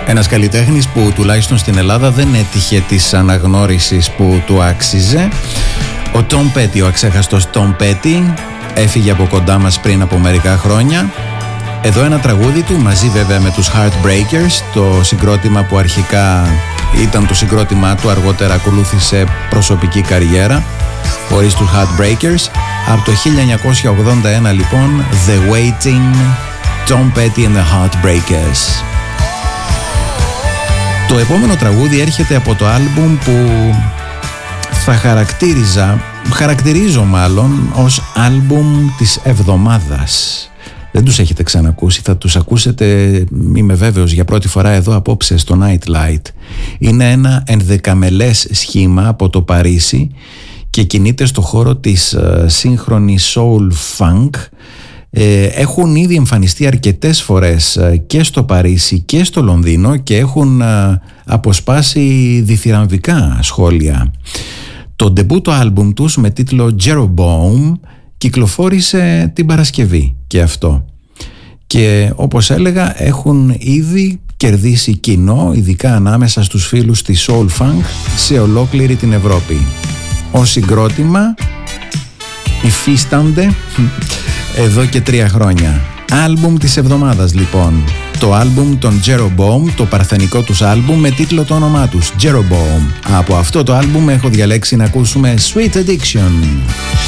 Ένας καλλιτέχνης που τουλάχιστον στην Ελλάδα δεν έτυχε της αναγνώρισης που του άξιζε. Ο Tom Petty, ο αξέχαστος Tom Petty, έφυγε από κοντά μας πριν από μερικά χρόνια. Εδώ ένα τραγούδι του, μαζί βέβαια με τους Heartbreakers, το συγκρότημα που αρχικά ήταν το συγκρότημά του, αργότερα ακολούθησε προσωπική καριέρα χωρίς τους Heartbreakers. Από το 1981 λοιπόν, The Waiting, Tom Petty and the Heartbreakers. Το επόμενο τραγούδι έρχεται από το άλμπουμ που θα χαρακτηρίζω μάλλον ως άλμπουμ της εβδομάδας. Δεν τους έχετε ξανακούσει, θα τους ακούσετε, είμαι βέβαιος, για πρώτη φορά εδώ απόψε στο Nightlight. Είναι ένα ενδεκαμελές σχήμα από το Παρίσι και κινείται στο χώρο της σύγχρονης soul funk. Έχουν ήδη εμφανιστεί αρκετές φορές και στο Παρίσι και στο Λονδίνο και έχουν αποσπάσει διθυραμβικά σχόλια. Το ντεμπούτο άλμπουμ τους με τίτλο Jeroboam κυκλοφόρησε την Παρασκευή και αυτό. Και όπως έλεγα, έχουν ήδη κερδίσει κοινό, ειδικά ανάμεσα στους φίλους της soul funk σε ολόκληρη την Ευρώπη. Ως συγκρότημα υφίστανται εδώ και 3 χρόνια. Άλμπουμ της εβδομάδας λοιπόν. Το άλμπουμ των Jeroboam, το παρθενικό τους άλμπουμ με τίτλο το όνομά τους, Jeroboam. Από αυτό το άλμπουμ έχω διαλέξει να ακούσουμε Sweet Addiction.